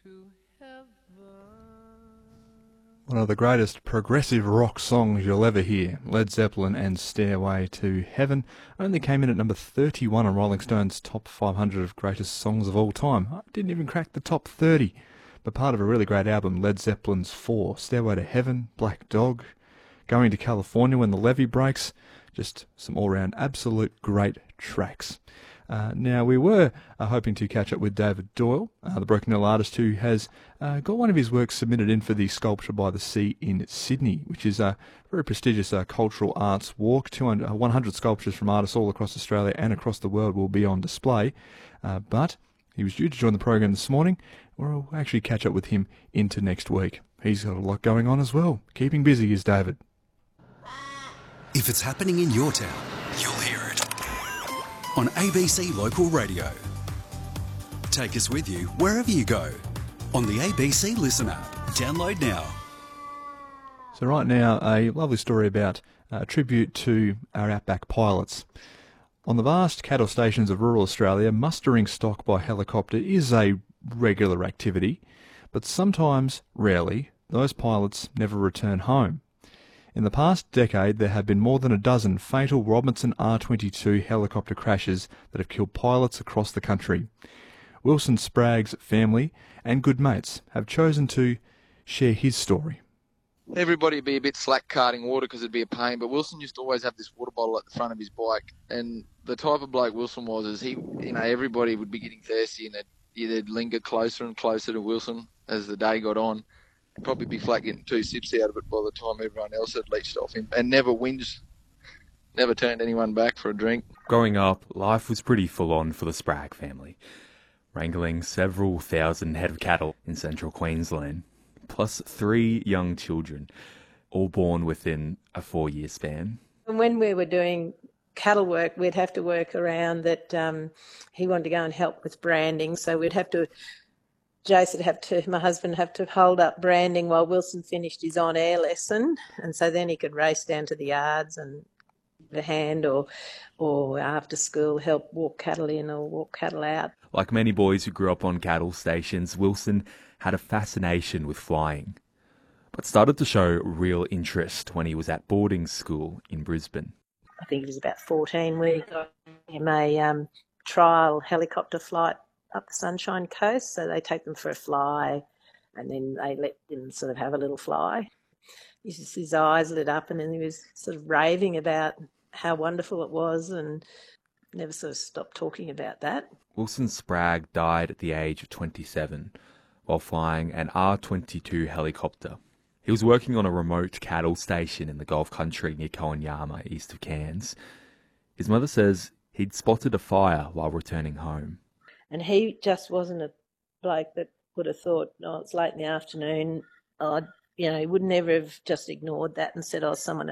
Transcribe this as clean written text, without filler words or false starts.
One of the greatest progressive rock songs you'll ever hear, Led Zeppelin and Stairway to Heaven, only came in at number 31 on Rolling Stone's top 500 of greatest songs of all time. I didn't even crack the top 30, but part of a really great album, Led Zeppelin's 4, Stairway to Heaven, Black Dog, Going to California When the Levee Breaks, just some all-round absolute great tracks. Now, we were hoping to catch up with David Doyle, the Broken Hill artist who has got one of his works submitted in for the Sculpture by the Sea in Sydney, which is a very prestigious cultural arts walk. 100 sculptures from artists all across Australia and across the world will be on display. But he was due to join the program this morning. We'll actually catch up with him into next week. He's got a lot going on as well. Keeping busy is David. If it's happening in your town, you'll hear it on ABC Local Radio. Take us with you wherever you go on the ABC Listen app. Download now. So right now, a lovely story about a tribute to our outback pilots. On the vast cattle stations of rural Australia, mustering stock by helicopter is a regular activity, but sometimes, rarely, those pilots never return home. In the past decade, there have been more than a dozen fatal Robinson R-22 helicopter crashes that have killed pilots across the country. Wilson Sprague's family and good mates have chosen to share his story. Everybody would be a bit slack carting water because it'd be a pain, but Wilson used to always have this water bottle at the front of his bike. And the type of bloke Wilson was is everybody would be getting thirsty and they'd linger closer and closer to Wilson as the day got on. Probably be flat getting 2 sips out of it by the time everyone else had leached off him, and never whinged, never turned anyone back for a drink. Growing up, life was pretty full-on for the Sprague family, wrangling several thousand head of cattle in central Queensland, plus 3 young children, all born within a 4-year span. And when we were doing cattle work, we'd have to work around that he wanted to go and help with branding, so we'd have to... my husband would have to hold up branding while Wilson finished his on-air lesson, and so then he could race down to the yards and the hand or after school help walk cattle in or walk cattle out. Like many boys who grew up on cattle stations, Wilson had a fascination with flying, but started to show real interest when he was at boarding school in Brisbane. I think he was about 14 when he got him a trial helicopter flight up the Sunshine Coast, so they take them for a fly and then they let him sort of have a little fly. His eyes lit up and then he was sort of raving about how wonderful it was and never sort of stopped talking about that. Wilson Sprague died at the age of 27 while flying an R-22 helicopter. He was working on a remote cattle station in the Gulf Country near Coanyama, east of Cairns. His mother says he'd spotted a fire while returning home. And he just wasn't a bloke that would have thought, it's late in the afternoon. He would never have just ignored that and said, someone